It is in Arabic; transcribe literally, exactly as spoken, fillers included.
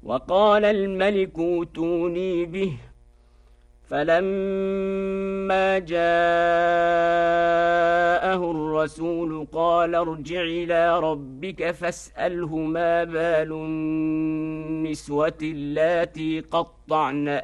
وقال الملك اوتوني به، فلما جاءه الرسول قال ارجع إلى ربك فاسأله ما بال النسوة اللاتي قطعن